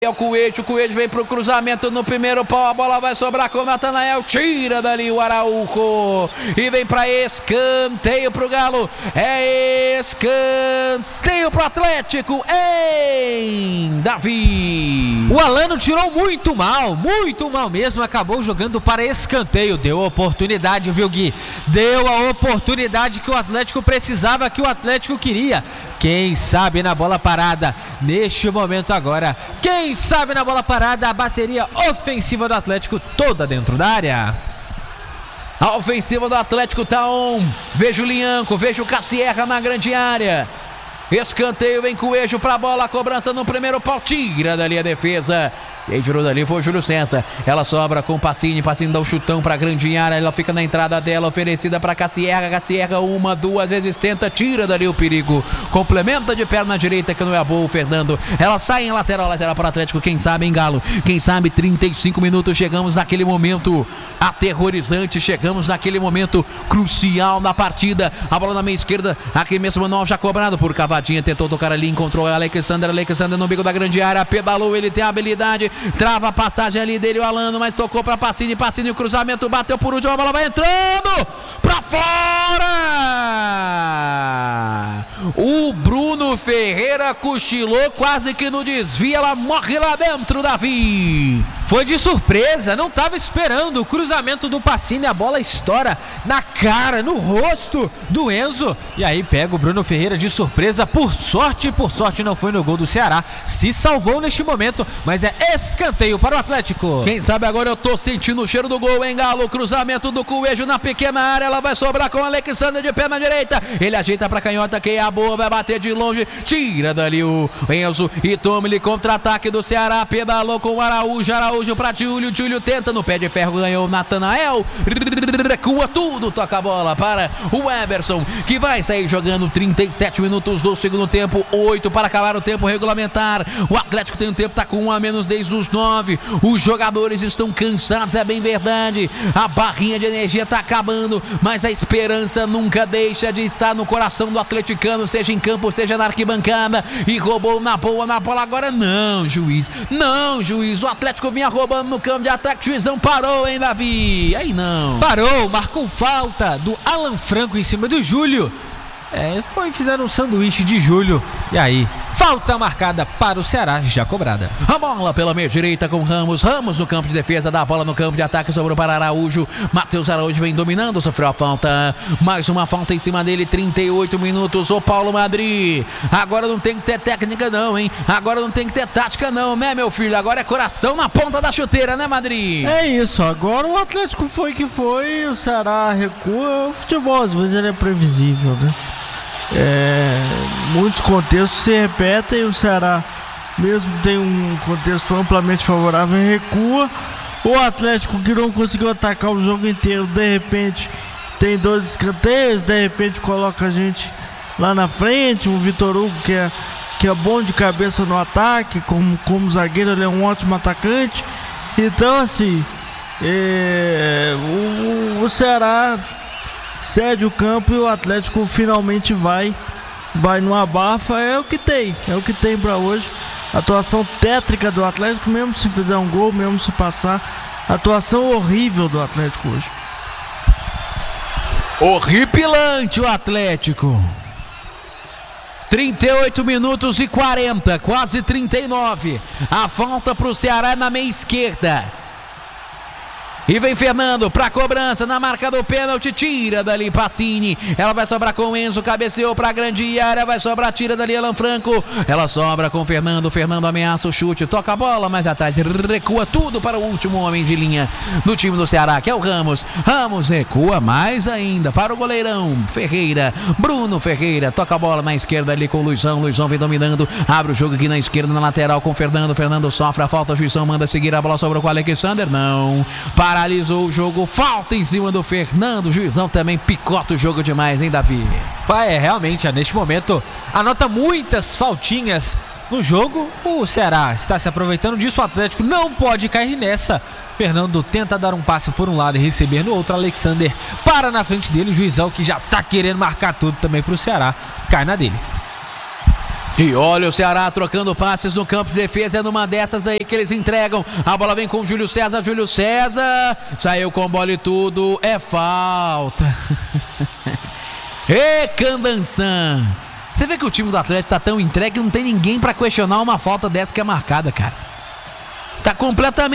É o Coelho vem pro cruzamento no primeiro pau, a bola vai sobrar com o Natanael, tira dali o Araújo e vem para escanteio pro Galo, é escanteio pro Atlético, Davi. O Alano tirou muito mal mesmo, acabou jogando para escanteio, deu a oportunidade, viu, Gui? Deu a oportunidade que o Atlético precisava, que o Atlético queria. Quem sabe na bola parada, neste momento agora, quem sabe na bola parada, a bateria ofensiva do Atlético toda dentro da área. A ofensiva do Atlético tá on. Vejo o Lianco, vejo o Cassierra na grande área. Escanteio, vem Coelho pra bola, cobrança no primeiro pau, tira dali a defesa. Quem girou dali foi o Júlio César. Ela sobra com o Pacini dá o chutão pra grande área. Ela fica na entrada dela, oferecida pra Cassierra, uma, duas vezes tenta, tira dali o perigo. Complementa de perna direita, que não é boa o Fernando. Ela sai em lateral para o Atlético. Quem sabe, hein, Galo? Quem sabe 35 minutos, chegamos naquele momento aterrorizante, chegamos naquele momento crucial na partida. A bola na meia esquerda, aqui mesmo Manuel já cobrado por Cavadinha, tentou tocar ali, encontrou a Alexander no bico da grande área, pedalou, ele tem a habilidade, trava a passagem ali dele, o Alano, mas tocou pra Pacini, o cruzamento, bateu por último, a bola vai entrando pra fora. O Bruno Ferreira cochilou, quase que no desvio, ela morre lá dentro, Davi. Foi de surpresa, não estava esperando o cruzamento do Pacini, a bola estoura na cara, no rosto do Enzo, e aí pega o Bruno Ferreira de surpresa, por sorte não foi no gol do Ceará, se salvou neste momento, mas é escanteio para o Atlético. Quem sabe agora eu tô sentindo o cheiro do gol, hein, Galo? Cruzamento do Coelho na pequena área, ela vai sobrar com o Alexander de perna direita, ele ajeita pra canhota, que é a boa, vai bater de longe, tira dali o Enzo e toma ele contra-ataque do Ceará, pedalou com o Araújo pra Júlio tenta no pé de ferro, ganhou o Natanael, recua tudo, toca a bola para o Everson, que vai sair jogando 37 minutos do segundo tempo, 8 para acabar o tempo regulamentar. O Atlético tem um tempo, tá com 1 a menos desde os 9, os jogadores estão cansados, é bem verdade, a barrinha de energia tá acabando, mas a esperança nunca deixa de estar no coração do atleticano, seja em campo, seja na arquibancada, e roubou na bola agora, não, juiz, o Atlético vinha roubando no campo de ataque, o juizão parou, hein, Davi? Aí não. Parou, marcou falta do Alan Franco em cima do Júlio. Fizeram um sanduíche de Júlio. E aí, falta marcada para o Ceará, já cobrada. A bola pela meia direita com Ramos no campo de defesa, dá a bola no campo de ataque, sobrou para Araújo. Matheus Araújo vem dominando, sofreu a falta. Mais uma falta em cima dele, 38 minutos. O Paulo Madrid, agora não tem que ter técnica não, hein? Agora não tem que ter tática não, né, meu filho? Agora é coração na ponta da chuteira, né, Madrid? É isso, agora o Atlético foi que foi, o Ceará recua. O futebol às vezes ele é previsível, né? Muitos contextos se repetem, o Ceará mesmo tem um contexto amplamente favorável, recua. O Atlético, que não conseguiu atacar o jogo inteiro, de repente tem 2 escanteios, de repente coloca a gente lá na frente. O Vitor Hugo, que é bom de cabeça no ataque, como zagueiro, ele é um ótimo atacante. Então assim, o Ceará cede o campo e o Atlético finalmente vai no abafa. É o que tem para hoje. Atuação tétrica do Atlético, mesmo se fizer um gol, mesmo se passar. Atuação horrível do Atlético hoje. Horripilante o Atlético. 38 minutos e 40, quase 39. A falta pro Ceará na meia esquerda. E vem Fernando pra cobrança na marca do pênalti, tira dali Pacini, ela vai sobrar com o Enzo, cabeceou pra grande área, vai sobrar, tira dali Alan Franco, ela sobra com o Fernando ameaça o chute, toca a bola, mas atrás recua tudo para o último homem de linha do time do Ceará, que é o Ramos recua mais ainda para o goleirão Ferreira, Bruno Ferreira, toca a bola na esquerda ali com o Luizão vem dominando, abre o jogo aqui na esquerda, na lateral com o Fernando sofre a falta, o juizão manda seguir, a bola sobra com o Alexander, não, paralisou o jogo, falta em cima do Fernando, o juizão também picota o jogo demais, hein, Davi? Realmente, neste momento, anota muitas faltinhas no jogo, o Ceará está se aproveitando disso, o Atlético não pode cair nessa. Fernando tenta dar um passe por um lado e receber no outro, Alexander para na frente dele, o juizão, que já está querendo marcar tudo também para o Ceará, cai na dele. E olha o Ceará trocando passes no campo de defesa. É numa dessas aí que eles entregam. A bola vem com o Júlio César. Júlio César saiu com bola e tudo. É falta. E Candançan. Você vê que o time do Atlético tá tão entregue que não tem ninguém pra questionar uma falta dessa que é marcada, cara. Tá completamente